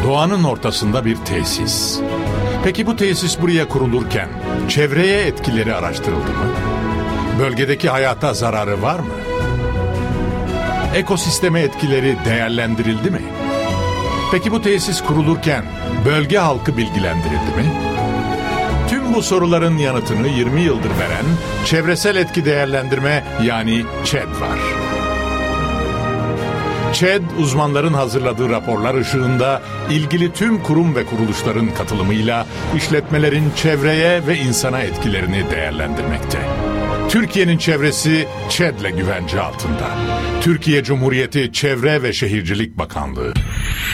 Doğanın ortasında bir tesis. Peki bu tesis buraya kurulurken çevreye etkileri araştırıldı mı? Bölgedeki hayata zararı var mı? Ekosisteme etkileri değerlendirildi mi? Peki bu tesis kurulurken bölge halkı bilgilendirildi mi? Tüm bu soruların yanıtını 20 yıldır veren çevresel etki değerlendirme yani ÇED var. ÇED, uzmanların hazırladığı raporlar ışığında ilgili tüm kurum ve kuruluşların katılımıyla işletmelerin çevreye ve insana etkilerini değerlendirmekte. Türkiye'nin çevresi ÇED'le güvence altında. Türkiye Cumhuriyeti Çevre ve Şehircilik Bakanlığı.